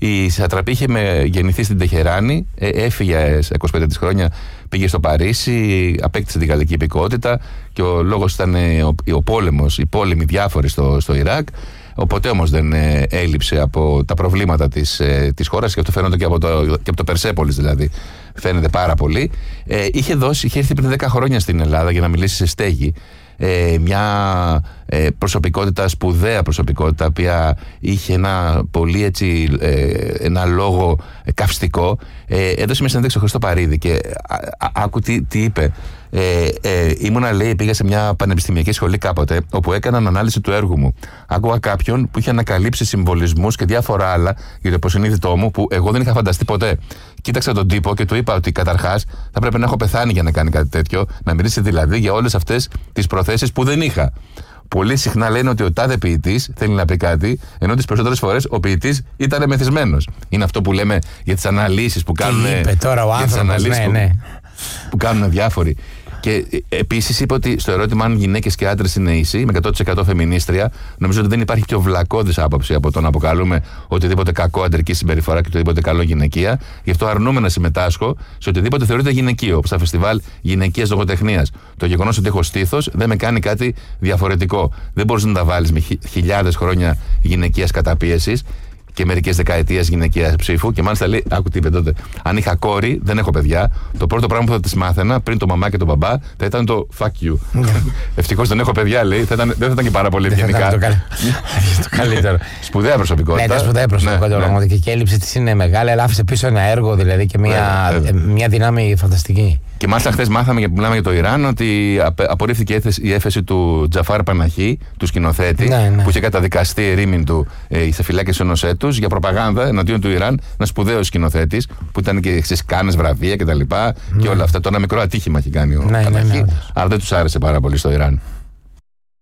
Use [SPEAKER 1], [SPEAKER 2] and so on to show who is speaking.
[SPEAKER 1] Η Σατραπή είχε γεννηθεί στην Τεχεράνη, έφυγε στα 25 της χρόνια, πήγε στο Παρίσι, απέκτησε την γαλλική υπηκότητα και ο λόγος ήταν ο πόλεμος, οι πόλεμοι διάφοροι στο Ιράκ. Οπότε όμως δεν έλειψε από τα προβλήματα της χώρας, και αυτό φαίνεται και από το Περσέπολης, δηλαδή. Φαίνεται πάρα πολύ. Είχε έρθει πριν 10 χρόνια στην Ελλάδα για να μιλήσει σε στέγη. Μια προσωπικότητα, σπουδαία προσωπικότητα, οποία είχε ένα λόγο καυστικό. Έδωσε μια συνέντευξη στο Χρήστο Παρίδη και άκου τι είπε. Πήγα σε μια πανεπιστημιακή σχολή κάποτε, όπου έκαναν ανάλυση του έργου μου. Άκουγα κάποιον που είχε ανακαλύψει συμβολισμούς και διάφορα άλλα για το υποσυνείδητό μου που εγώ δεν είχα φανταστεί ποτέ. Κοίταξα τον τύπο και του είπα ότι καταρχάς θα πρέπει να έχω πεθάνει για να κάνει κάτι τέτοιο, να μιλήσει δηλαδή για όλες αυτές τις προθέσεις που δεν είχα. Πολύ συχνά λένε ότι ο τάδε ποιητής θέλει να πει κάτι, ενώ τις περισσότερες φορές ο ποιητής ήταν μεθυσμένος. Είναι αυτό που λέμε για τις αναλύσεις που κάνουν.
[SPEAKER 2] Είπε τώρα ο άνθρωπος,
[SPEAKER 1] που κάνουν διάφοροι. Και επίσης είπε ότι στο ερώτημα αν γυναίκες και άντρες είναι ίσοι, με 100% φεμινίστρια, νομίζω ότι δεν υπάρχει πιο βλακώδης άποψη από το να αποκαλούμε οτιδήποτε κακό αντρική συμπεριφορά και οτιδήποτε καλό γυναικεία. Γι' αυτό αρνούμε να συμμετάσχω σε οτιδήποτε θεωρείται γυναικείο, όπως τα φεστιβάλ γυναικείας λογοτεχνίας. Το γεγονός ότι έχω στήθος δεν με κάνει κάτι διαφορετικό. Δεν μπορείς να τα βάλεις με χιλιάδες χρόνια γυναικείας καταπίεσης και μερικές δεκαετίες γυναικείας ψήφου. Και μάλιστα λέει, άκου τι είπε τότε: αν είχα κόρη, δεν έχω παιδιά, το πρώτο πράγμα που θα της μάθαινα πριν το μαμά και το μπαμπά θα ήταν το fuck you. Ευτυχώς δεν έχω παιδιά, λέει, δεν θα ήταν και πάρα πολύ ευγενικά.
[SPEAKER 2] Το καλύτερο.
[SPEAKER 1] Σπουδαία προσωπικότητα.
[SPEAKER 2] Ναι, σπουδαία προσωπικότητα. Πραγματικά και η έλλειψη της είναι μεγάλη, αλλά άφησε πίσω ένα έργο δηλαδή και μια δύναμη φανταστική.
[SPEAKER 1] Και μάλιστα χθες μάθαμε, που μιλάμε για το Ιράν, ότι απορρίφθηκε η έφεση του Τζαφάρ Παναχή, του σκηνοθέτη, που είχε καταδικαστεί ερήμην του σε φυλάκες ενός έτους για προπαγάνδα εναντίον του Ιράν. Ένας σπουδαίος σκηνοθέτης που ήταν και στις Κάνες βραβεία κτλ. Και όλα αυτά. Το ένα μικρό ατύχημα έχει κάνει ο Παναχή. Αλλά δεν τους άρεσε πάρα πολύ στο Ιράν.